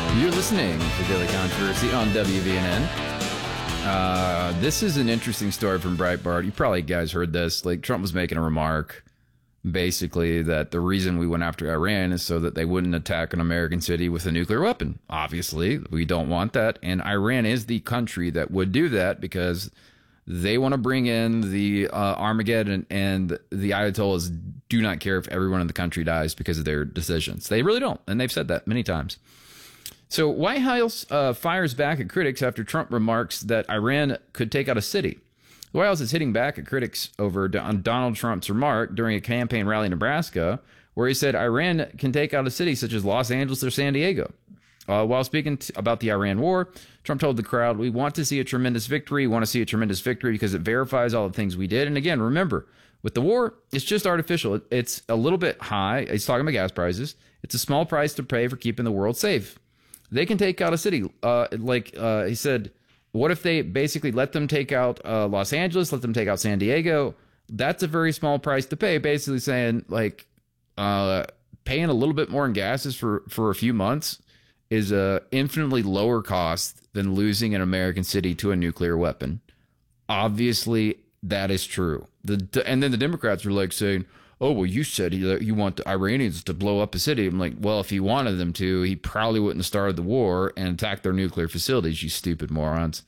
You're listening to Daily Controversy on WVNN. This is an interesting story from Breitbart. You probably guys heard this. Like, Trump was making a remark, basically, that the reason we went after Iran is so that they wouldn't attack an American city with a nuclear weapon. Obviously, we don't want that. And Iran is the country that would do that because they want to bring in the Armageddon, and the Ayatollahs do not care if everyone in the country dies because of their decisions. They really don't. And they've said that many times. So White House fires back at critics after Trump remarks that Iran could take out a city. The White House is hitting back at critics on Donald Trump's remark during a campaign rally in Nebraska, where he said Iran can take out a city such as Los Angeles or San Diego. While speaking about the Iran war, Trump told the crowd, "We want to see a tremendous victory. We want to see a tremendous victory because it verifies all the things we did." And again, remember, with the war, it's just artificial. It's a little bit high. He's talking about gas prices. It's a small price to pay for keeping the world safe. They can take out a city. He said, what if they basically let them take out Los Angeles, let them take out San Diego? That's a very small price to pay. Basically saying, like, paying a little bit more in gases for a few months is a infinitely lower cost than losing an American city to a nuclear weapon. Obviously, that is true. And then the Democrats are like saying, "Oh, well, you said you want the Iranians to blow up a city." I'm like, well, if he wanted them to, he probably wouldn't have started the war and attacked their nuclear facilities, you stupid morons.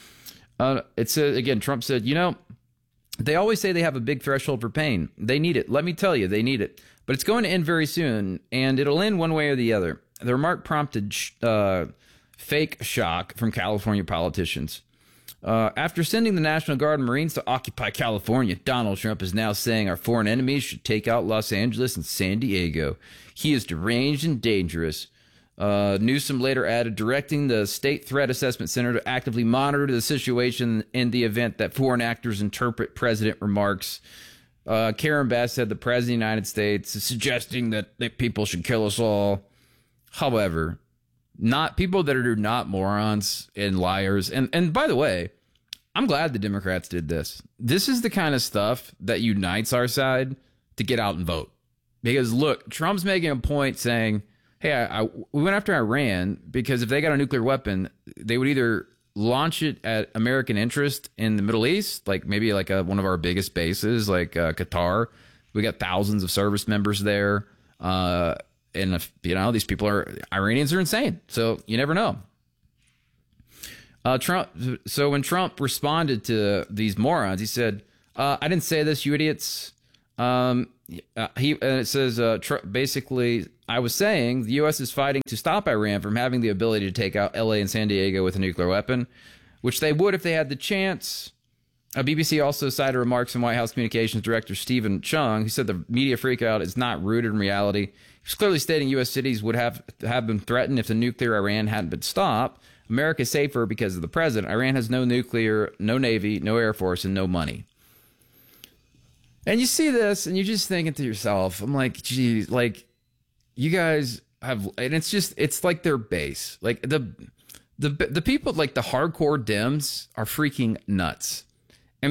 It said, again, Trump said, they always say they have a big threshold for pain. They need it. Let me tell you, they need it. But it's going to end very soon, and it'll end one way or the other. The remark prompted fake shock from California politicians. After sending the National Guard and Marines to occupy California, Donald Trump is now saying our foreign enemies should take out Los Angeles and San Diego. He is deranged and dangerous. Newsom later added, directing the State Threat Assessment Center to actively monitor the situation in the event that foreign actors interpret president remarks. Karen Bass said the president of the United States is suggesting that people should kill us all. However, not people that are not morons and liars. And by the way, I'm glad the Democrats did this. This is the kind of stuff that unites our side to get out and vote. Because look, Trump's making a point saying, hey, we went after Iran because if they got a nuclear weapon, they would either launch it at American interest in the Middle East, like maybe like one of our biggest bases, like Qatar. We got thousands of service members there. And if, these people Iranians are insane. So you never know. So when Trump responded to these morons, he said, I didn't say this, you idiots. It says, basically, I was saying the U.S. is fighting to stop Iran from having the ability to take out L.A. and San Diego with a nuclear weapon, which they would if they had the chance. BBC also cited remarks from White House Communications Director Stephen Chung, who said the media freakout is not rooted in reality. He was clearly stating U.S. cities would have been threatened if the nuclear Iran hadn't been stopped. America is safer because of the president. Iran has no nuclear, no navy, no air force, and no money. And you see this, and you're just thinking to yourself, I'm like, geez, like, you guys have, and it's like their base. Like, the people, like, the hardcore Dems are freaking nuts. And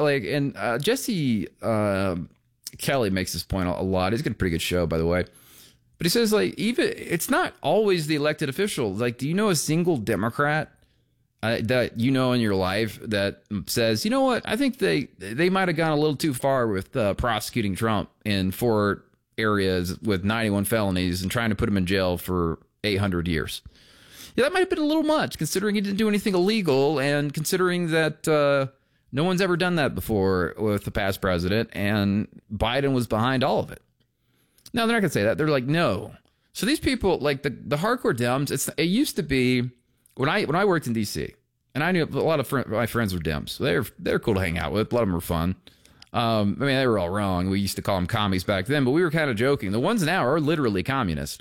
Jesse Kelly makes this point a lot. He's got a pretty good show, by the way. But he says, like, even it's not always the elected official. Like, do you know a single Democrat that you know in your life that says, you know what, I think they might have gone a little too far with prosecuting Trump in 4 areas with 91 felonies and trying to put him in jail for 800 years. Yeah, that might have been a little much, considering he didn't do anything illegal and considering that no one's ever done that before with the past president, and Biden was behind all of it. Now, they're not going to say that. They're like, no. So these people, like the hardcore Dems, it used to be, when I worked in D.C., and I knew a lot of my friends were Dems. So they're cool to hang out with. A lot of them were fun. They were all wrong. We used to call them commies back then, but we were kind of joking. The ones now are literally communist.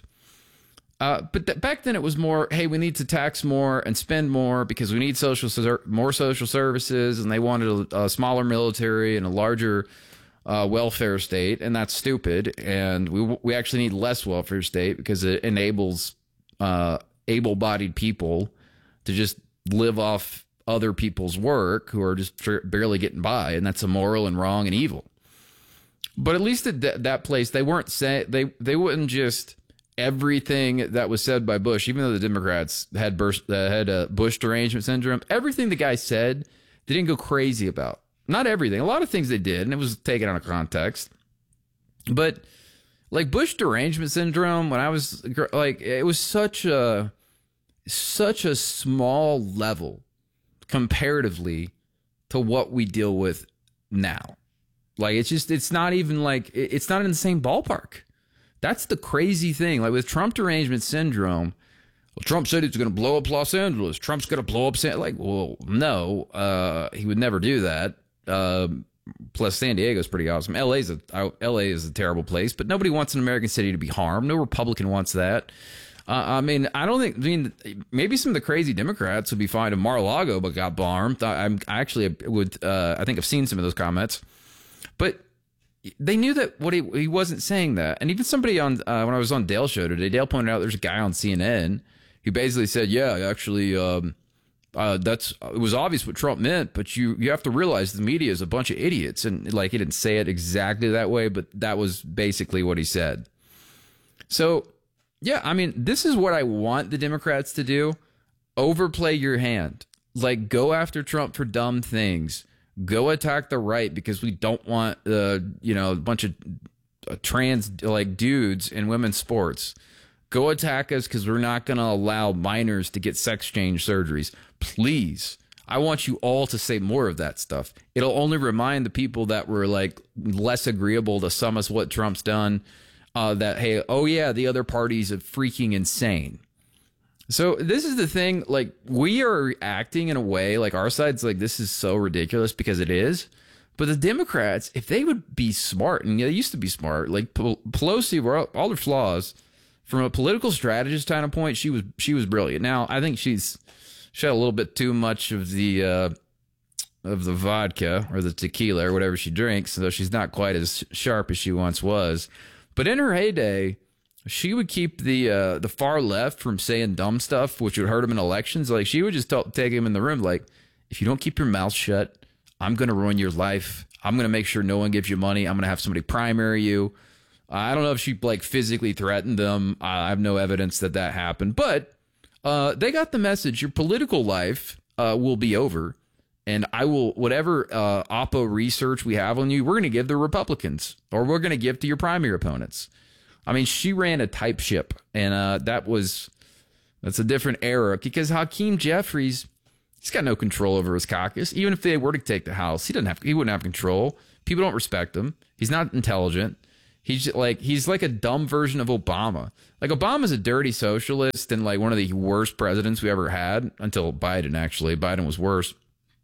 But back then it was more, hey, we need to tax more and spend more because we need more social services, and they wanted a smaller military and a larger welfare state, and that's stupid. And we actually need less welfare state because it enables able-bodied people to just live off other people's work who are just barely getting by, and that's immoral and wrong and evil. But at least at that place, they weren't saying they wouldn't just everything that was said by Bush, even though the Democrats had Bush derangement syndrome, everything the guy said, they didn't go crazy about. Not everything. A lot of things they did, and it was taken out of context. But like Bush derangement syndrome, when I was like, it was such a small level comparatively to what we deal with now. Like, it's not even like, it's not in the same ballpark. That's the crazy thing. Like with Trump derangement syndrome, well, Trump said he's going to blow up Los Angeles. Trump's going to blow up like, well, no, he would never do that. Plus San Diego's pretty awesome. LA is a terrible place, but nobody wants an American city to be harmed. No Republican wants that. I mean, maybe some of the crazy Democrats would be fine if Mar-a-Lago got bombed. I think I've seen some of those comments, but they knew that he wasn't saying that. And even somebody on, when I was on Dale's show today, Dale pointed out there's a guy on CNN who basically said, yeah, actually, it was obvious what Trump meant, but you have to realize the media is a bunch of idiots. And like, he didn't say it exactly that way, but that was basically what he said. So yeah, I mean, this is what I want the Democrats to do. Overplay your hand. Like, go after Trump for dumb things. Go attack the right because we don't want, a bunch of trans like dudes in women's sports. Go attack us because we're not going to allow minors to get sex change surgeries. Please, I want you all to say more of that stuff. It'll only remind the people that were like less agreeable to some of what Trump's done that, hey, oh yeah, the other party's freaking insane. So this is the thing, like, we are acting in a way, like, our side's like, this is so ridiculous because it is. But the Democrats, if they would be smart, and they used to be smart, like Pelosi, were all her flaws, from a political strategist kind of point, she was brilliant. Now, I think she had a little bit too much of the vodka or the tequila or whatever she drinks, so she's not quite as sharp as she once was. But in her heyday, she would keep the far left from saying dumb stuff, which would hurt them in elections. Like, she would just take him in the room, like, if you don't keep your mouth shut, I'm going to ruin your life. I'm going to make sure no one gives you money. I'm going to have somebody primary you. I don't know if she like physically threatened them. I have no evidence that happened, but they got the message. Your political life will be over, and I will, whatever Oppo research we have on you, we're going to give the Republicans, or we're going to give to your primary opponents. I mean, she ran a type ship, and that's a different era, because Hakeem Jeffries, he's got no control over his caucus. Even if they were to take the House, he wouldn't have control. People don't respect him. He's not intelligent. He's like a dumb version of Obama. Like, Obama's a dirty socialist and like one of the worst presidents we ever had, until Biden, actually. Biden was worse.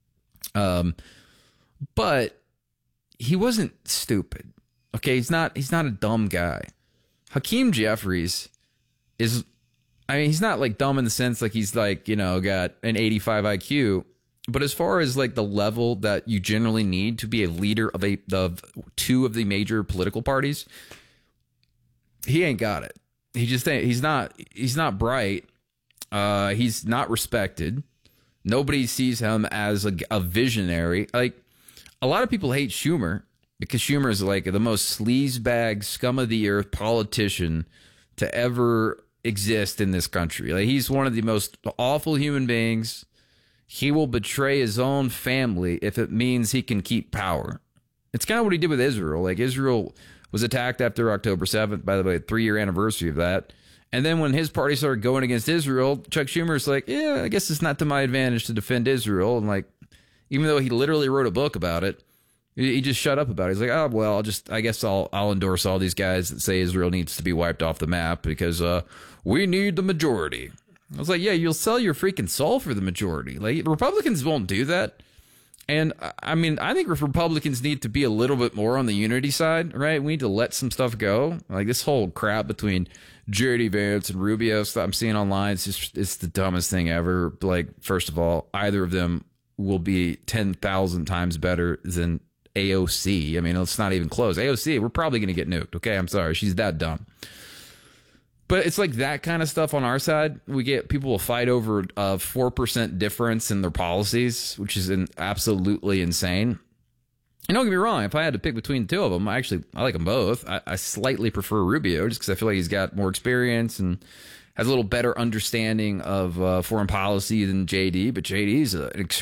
But he wasn't stupid. Okay, he's not a dumb guy. Hakeem Jeffries is, I mean, he's not like dumb in the sense like he's like, got an 85 IQ, but as far as like the level that you generally need to be a leader of two of the major political parties, he ain't got it. He's not bright. He's not respected. Nobody sees him as a visionary. Like, a lot of people hate Schumer because Schumer is like the most sleazebag, scum of the earth politician to ever exist in this country. Like, he's one of the most awful human beings. He will betray his own family if it means he can keep power. It's kind of what he did with Israel. Like, Israel was attacked after October 7th, by the way, 3-year anniversary of that. And then when his party started going against Israel, Chuck Schumer's like, yeah, I guess it's not to my advantage to defend Israel. And like, even though he literally wrote a book about it, he just shut up about it. He's like, oh, well, I guess I'll endorse all these guys that say Israel needs to be wiped off the map because we need the majority. I was like, yeah, you'll sell your freaking soul for the majority. Like, Republicans won't do that. And I mean, I think Republicans need to be a little bit more on the unity side, right? We need to let some stuff go. Like, this whole crap between J.D. Vance and Rubio stuff I'm seeing online, it's the dumbest thing ever. Like, first of all, either of them will be 10,000 times better than AOC. I mean, it's not even close. AOC, we're probably going to get nuked. Okay, I'm sorry. She's that dumb. But it's like that kind of stuff on our side. People will fight over a 4% difference in their policies, which is absolutely insane. And don't get me wrong, if I had to pick between the two of them, I like them both. I slightly prefer Rubio just because I feel like he's got more experience and has a little better understanding of foreign policy than JD. But JD's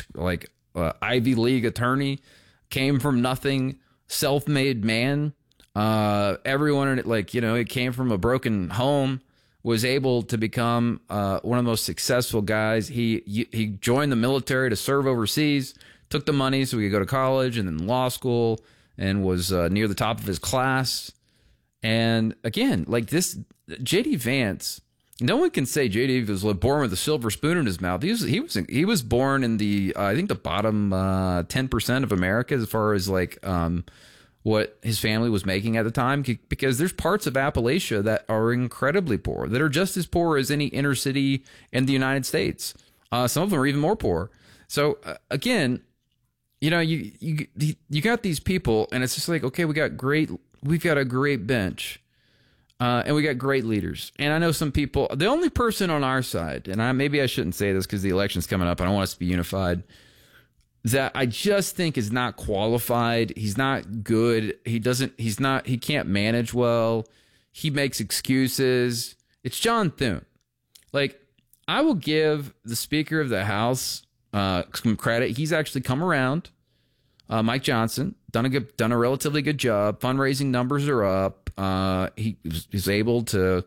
a Ivy League attorney, came from nothing, self-made man. Everyone in it, it came from a broken home, was able to become one of the most successful guys. He joined the military to serve overseas, took the money so he could go to college and then law school, and was near the top of his class. And again, this JD Vance, no one can say JD was born with a silver spoon in his mouth. He was born in the I think the bottom 10% of America as far as what his family was making at the time, because there's parts of Appalachia that are incredibly poor, that are just as poor as any inner city in the United States. Some of them are even more poor. So again, you got these people, and it's just okay, we've got a great bench, and we got great leaders. And I know some people, the only person on our side, and maybe I shouldn't say this because the election's coming up, and I want us to be unified, that I just think is not qualified. He's not good. He can't manage well. He makes excuses. It's John Thune. I will give the Speaker of the House some credit. He's actually come around. Mike Johnson done a relatively good job. Fundraising numbers are up. He's able to.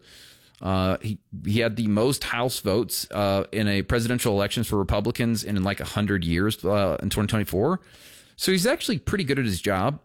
He had the most House votes in a presidential elections for Republicans in 100 years in 2024. So he's actually pretty good at his job,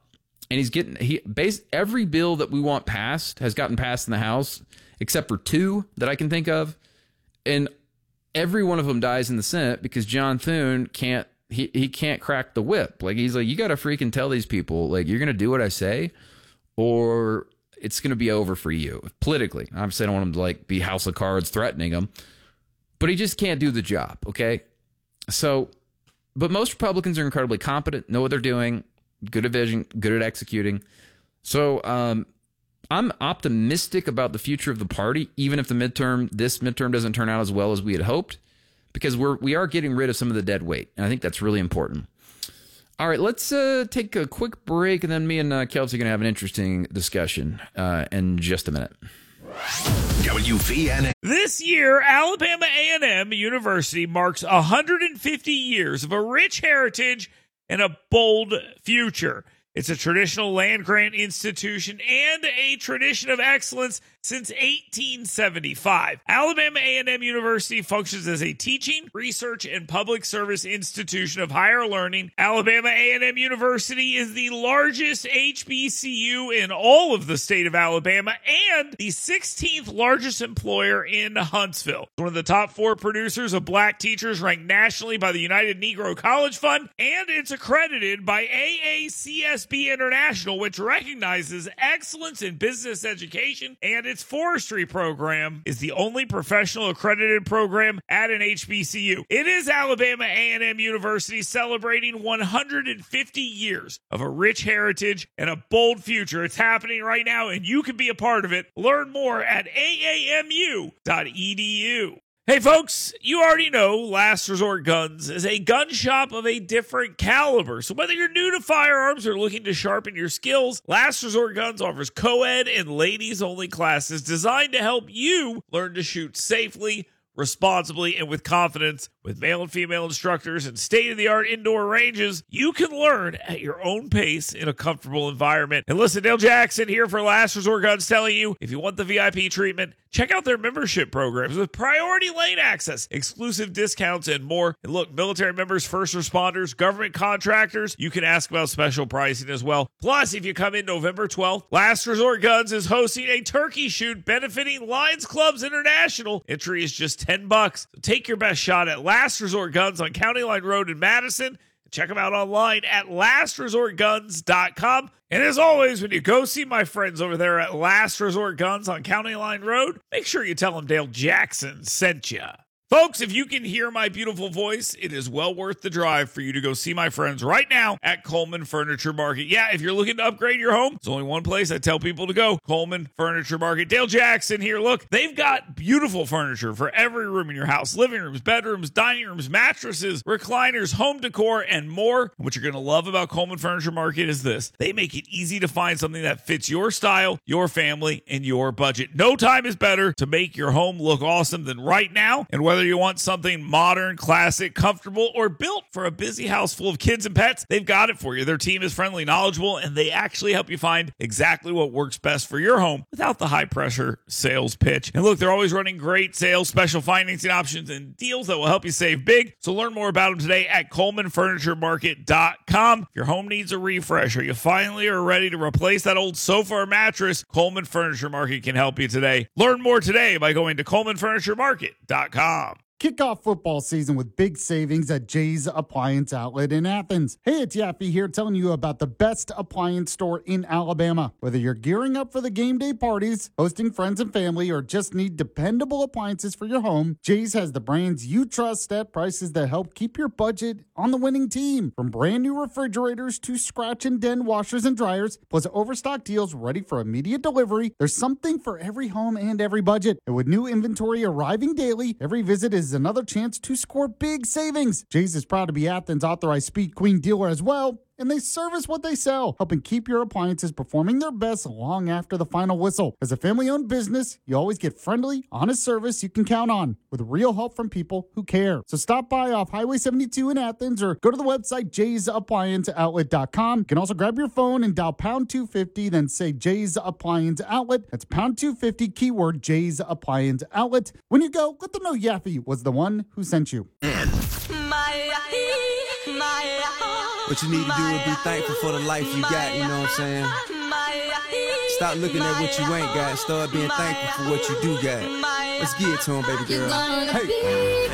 and every bill that we want passed has gotten passed in the House except for two that I can think of, and every one of them dies in the Senate because John Thune can't crack the whip. He's you got to freaking tell these people you're going to do what I say, or it's going to be over for you politically. Obviously, I don't want him to be House of Cards threatening him, but he just can't do the job. Okay. So, but most Republicans are incredibly competent, know what they're doing, good at vision, good at executing. So, I'm optimistic about the future of the party, even if this midterm doesn't turn out as well as we had hoped, because we are getting rid of some of the dead weight. And I think that's really important. All right, let's take a quick break, and then me and Kelsey are going to have an interesting discussion in just a minute. WVNN. This year, Alabama A&M University marks 150 years of a rich heritage and a bold future. It's a traditional land-grant institution and a tradition of excellence since 1875. Alabama A&M University functions as a teaching, research, and public service institution of higher learning. Alabama A&M University is the largest HBCU in all of the state of Alabama and the 16th largest employer in Huntsville. One of the top 4 producers of black teachers ranked nationally by the United Negro College Fund, and it's accredited by AACSB International, which recognizes excellence in business education, and its forestry program is the only professional accredited program at an HBCU. It is Alabama A&M University celebrating 150 years of a rich heritage and a bold future. It's happening right now, and you can be a part of it. Learn more at aamu.edu. Hey folks, you already know Last Resort Guns is a gun shop of a different caliber. So whether you're new to firearms or looking to sharpen your skills, Last Resort Guns offers co-ed and ladies-only classes designed to help you learn to shoot safely, responsibly, and with confidence. With male and female instructors and state-of-the-art indoor ranges, you can learn at your own pace in a comfortable environment. And listen, Dale Jackson here for Last Resort Guns telling you, if you want the VIP treatment, check out their membership programs with priority lane access, exclusive discounts, and more. And look, military members, first responders, government contractors, you can ask about special pricing as well. Plus, if you come in November 12th, Last Resort Guns is hosting a turkey shoot benefiting Lions Clubs International. Entry is just $10. So take your best shot at Last Resort Guns on County Line Road in Madison. Check them out online at lastresortguns.com. And as always, when you go see my friends over there at Last Resort Guns on County Line Road, make sure you tell them Dale Jackson sent you. Folks, if you can hear my beautiful voice, it is well worth the drive for you to go see my friends right now at Coleman Furniture Market. Yeah, if you're looking to upgrade your home, there's only one place I tell people to go, Coleman Furniture Market. Dale Jackson here. Look, they've got beautiful furniture for every room in your house, living rooms, bedrooms, dining rooms, mattresses, recliners, home decor, and more. And what you're going to love about Coleman Furniture Market is this. They make it easy to find something that fits your style, your family, and your budget. No time is better to make your home look awesome than right now. And whether you want something modern, classic, comfortable, or built for a busy house full of kids and pets, they've got it for you. Their team is friendly, knowledgeable, and they actually help you find exactly what works best for your home without the high-pressure sales pitch. And look, they're always running great sales, special financing options, and deals that will help you save big. So learn more about them today at ColemanFurnitureMarket.com. If your home needs a refresh or you finally are ready to replace that old sofa or mattress, Coleman Furniture Market can help you today. Learn more today by going to ColemanFurnitureMarket.com. Kick off football season with big savings at Jay's Appliance Outlet in Athens. Hey, it's Yaffe here telling you about the best appliance store in Alabama. Whether you're gearing up for the game day parties, hosting friends and family, or just need dependable appliances for your home, Jay's has the brands you trust at prices that help keep your budget on the winning team. From brand new refrigerators to scratch and dent washers and dryers, plus overstock deals ready for immediate delivery, there's something for every home and every budget. And with new inventory arriving daily, every visit is another chance to score big savings. Jay's is proud to be Athens' authorized Speed Queen dealer as well, and they service what they sell, helping keep your appliances performing their best long after the final whistle. As a family-owned business, you always get friendly, honest service you can count on, with real help from people who care. So stop by off Highway 72 in Athens or go to the website jaysapplianceoutlet.com. You can also grab your phone and dial pound 250, then say Jay's Appliance Outlet. That's pound 250, keyword Jay's Appliance Outlet. When you go, let them know Yaffe was the one who sent you. What you need to do is be thankful for the life you got, you know what I'm saying? Stop looking at what you ain't got, start being thankful for what you do got. Let's get it to him, baby girl. Hey.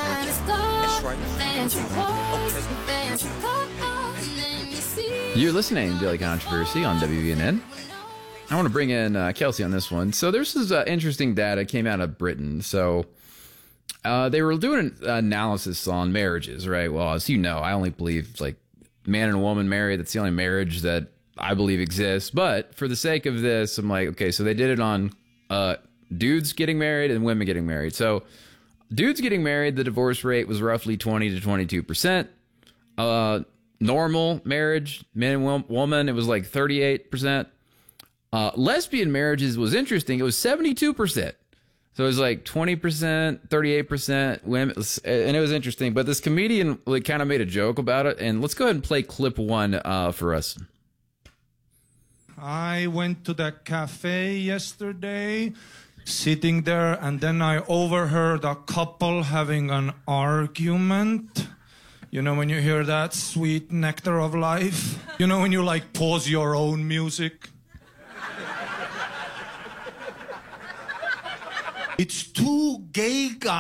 You're listening to Daily Controversy on WVNN. I want to bring in Kelsey on this one. So there's this interesting data came out of Britain. So they were doing an analysis on marriages, right? Well, as you know, I only believe like man and woman married. That's the only marriage that I believe exists. But for the sake of this, I'm like, okay, so they did it on dudes getting married and women getting married. So dudes getting married, the divorce rate was roughly 20 to 22%. Normal marriage, man and woman, it was like 38%. Lesbian marriages was interesting. It was 72%. So it was like 20%, 38% women, and it was interesting. But this comedian like kind of made a joke about it, and let's go ahead and play clip one for us. I went to the cafe yesterday, sitting there, and then I overheard a couple having an argument. You know when you hear that sweet nectar of life? You know when you like pause your own music? It's two gay guys.